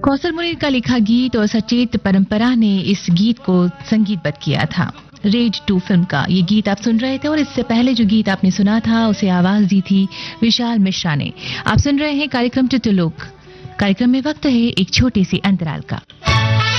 कौशल मुनीर का लिखा गीत और सचेत परंपरा ने इस गीत को संगीतबद्ध किया था। रेड 2 फिल्म का ये गीत आप सुन रहे थे और इससे पहले जो गीत आपने सुना था उसे आवाज दी थी विशाल मिश्रा ने। आप सुन रहे हैं कार्यक्रम टुटुलुक। कार्यक्रम में वक्त है एक छोटे से अंतराल का।